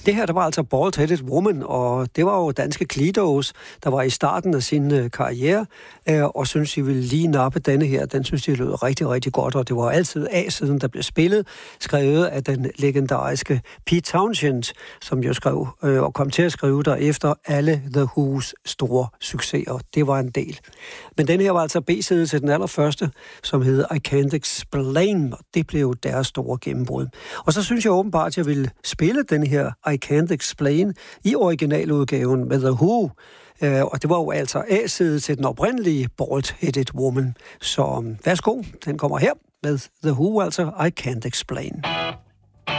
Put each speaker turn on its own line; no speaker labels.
Det her, der var altså Bald-Headed Woman, og det var jo danske Klidos, der var i starten af sin karriere, og synes, de ville lige nappe denne her. Den synes, de lød rigtig, rigtig godt, og det var altid A-siden, der blev spillet, skrevet af den legendariske Pete Townshend, som jo skrev og kom til at skrive der efter alle The Who's store succeser. Det var en del. Men den her var altså B-side til den allerførste, som hed I Can't Explain, og det blev deres store gennembrud. Og så synes jeg åbenbart, at jeg ville spille den her I Can't Explain i originaludgaven med The Who, og det var jo altså A-side til den oprindelige Bald-Headed Woman. Så værsgo, den kommer her med The Who, altså I Can't Explain.